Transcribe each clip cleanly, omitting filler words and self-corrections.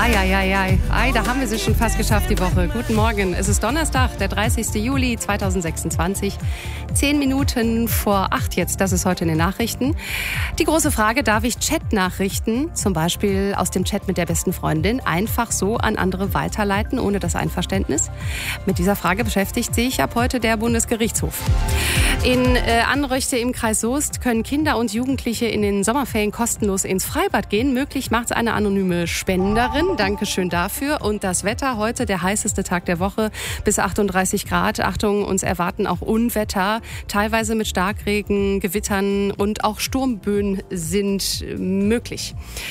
Ei, da haben wir sie schon fast geschafft, die Woche. Guten Morgen. Es ist Donnerstag, der 30. Juli 2026. 10 Minuten vor 8 jetzt, das ist heute in den Nachrichten. Die große Frage, darf ich Chat-Nachrichten, zum Beispiel aus dem Chat mit der besten Freundin, einfach so an andere weiterleiten, ohne das Einverständnis? Mit dieser Frage beschäftigt sich ab heute der Bundesgerichtshof. In Anröchte im Kreis Soest können Kinder und Jugendliche in den Sommerferien kostenlos ins Freibad gehen. Möglich macht es eine anonyme Spenderin. Dankeschön dafür. Und das Wetter heute, der heißeste Tag der Woche, bis 38 Grad. Achtung, uns erwarten auch Unwetter, teilweise mit Starkregen, Gewittern und auch Sturmböen sind möglich.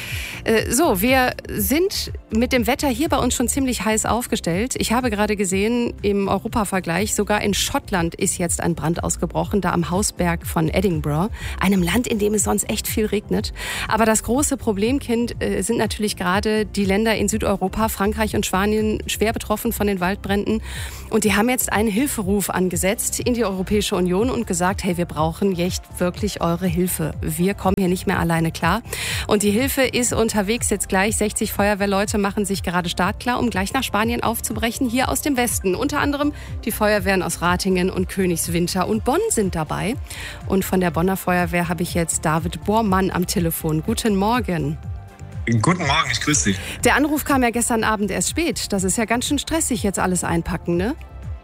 So, wir sind mit dem Wetter hier bei uns schon ziemlich heiß aufgestellt. Ich habe gerade gesehen, im Europavergleich, sogar in Schottland ist jetzt ein Brand ausgebrochen, da am Hausberg von Edinburgh, einem Land, in dem es sonst echt viel regnet. Aber das große Problemkind sind natürlich gerade die Länder in Südeuropa, Frankreich und Spanien, schwer betroffen von den Waldbränden. Und die haben jetzt einen Hilferuf angesetzt in die Europäische Union und gesagt, hey, wir brauchen jetzt wirklich eure Hilfe. Wir kommen hier nicht mehr alleine klar. Und die Hilfe ist unterwegs jetzt gleich. 60 Feuerwehrleute machen sich gerade startklar, um gleich nach Spanien aufzubrechen, hier aus dem Westen. Unter anderem die Feuerwehren aus Ratingen und Königswinter und Bonn sind dabei. Und von der Bonner Feuerwehr habe ich jetzt David Bormann am Telefon. Guten Morgen. Guten Morgen, ich grüße dich. Der Anruf kam ja gestern Abend erst spät. Das ist ja ganz schön stressig, jetzt alles einpacken, ne?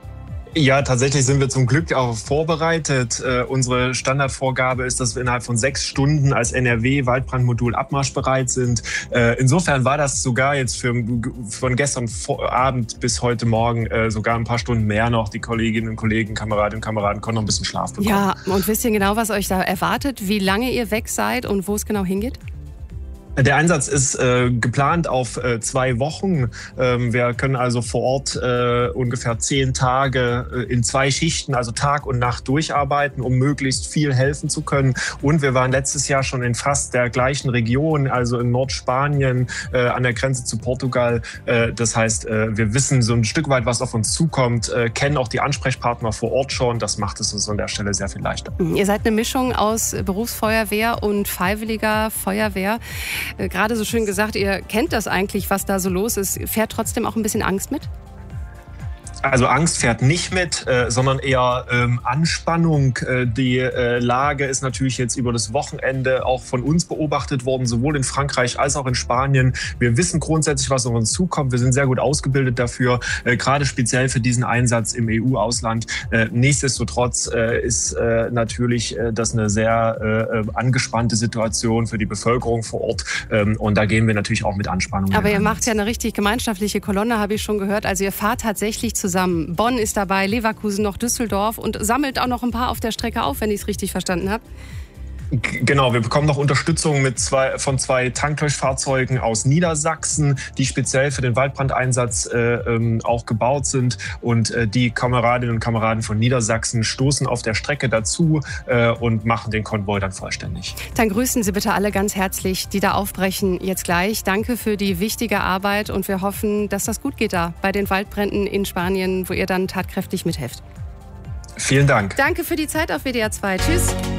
Ja, tatsächlich sind wir zum Glück auch vorbereitet. Unsere Standardvorgabe ist, dass wir innerhalb von 6 Stunden als NRW-Waldbrandmodul abmarschbereit sind. Insofern war das sogar jetzt von gestern Abend bis heute Morgen sogar ein paar Stunden mehr noch. Die Kolleginnen und Kollegen, Kameradinnen und Kameraden konnten noch ein bisschen Schlaf bekommen. Ja, und wisst ihr genau, was euch da erwartet? Wie lange ihr weg seid und wo es genau hingeht? Der Einsatz ist geplant auf 2 Wochen. Wir können also vor Ort ungefähr 10 Tage in 2 Schichten, also Tag und Nacht durcharbeiten, um möglichst viel helfen zu können. Und wir waren letztes Jahr schon in fast der gleichen Region, also in Nordspanien an der Grenze zu Portugal. Das heißt, wir wissen so ein Stück weit, was auf uns zukommt, kennen auch die Ansprechpartner vor Ort schon. Das macht es uns an der Stelle sehr viel leichter. Ihr seid eine Mischung aus Berufsfeuerwehr und freiwilliger Feuerwehr. Gerade so schön gesagt, ihr kennt das eigentlich, was da so los ist. Fährt trotzdem auch ein bisschen Angst mit? Also Angst fährt nicht mit, sondern eher Anspannung. Die Lage ist natürlich jetzt über das Wochenende auch von uns beobachtet worden, sowohl in Frankreich als auch in Spanien. Wir wissen grundsätzlich, was auf uns zukommt. Wir sind sehr gut ausgebildet dafür, gerade speziell für diesen Einsatz im EU-Ausland. Nichtsdestotrotz ist natürlich das eine sehr angespannte Situation für die Bevölkerung vor Ort. Und da gehen wir natürlich auch mit Anspannung. Aber ihr macht ja eine richtig gemeinschaftliche Kolonne, habe ich schon gehört. Also ihr fahrt tatsächlich zusammen. Bonn ist dabei, Leverkusen, noch Düsseldorf und sammelt auch noch ein paar auf der Strecke auf, wenn ich es richtig verstanden habe. Genau, wir bekommen noch Unterstützung von 2 Tanklöschfahrzeugen aus Niedersachsen, die speziell für den Waldbrandeinsatz auch gebaut sind. Und die Kameradinnen und Kameraden von Niedersachsen stoßen auf der Strecke dazu und machen den Konvoi dann vollständig. Dann grüßen Sie bitte alle ganz herzlich, die da aufbrechen jetzt gleich. Danke für die wichtige Arbeit und wir hoffen, dass das gut geht da bei den Waldbränden in Spanien, wo ihr dann tatkräftig mithelft. Vielen Dank. Danke für die Zeit auf WDR 2. Tschüss.